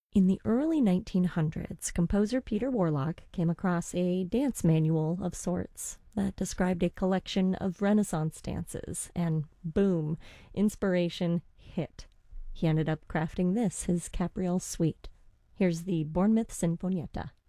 In the early 1900s, composer Peter Warlock came across a dance manual of sorts that described a collection of Renaissance dances, and boom, inspiration hit. He ended up crafting this, his Capriole Suite. Here's the Bournemouth Sinfonietta.